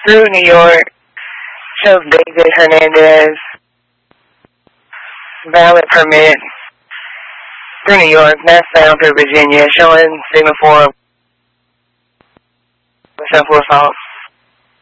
through New York. Shows David Hernandez. Valid permit. Through New York. Mass found through Virginia. Showing semaphore. Semaphore assault.